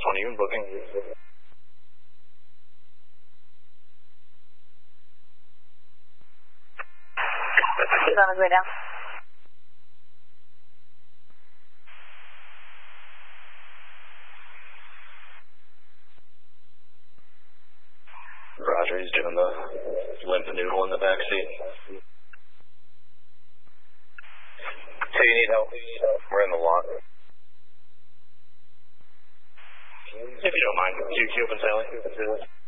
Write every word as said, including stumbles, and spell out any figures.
one, you in booking? He's on his way down. Roger, he's doing the limp noodle in the back seat. So you need help? We're in the lot. If you don't mind, you, you open Sally?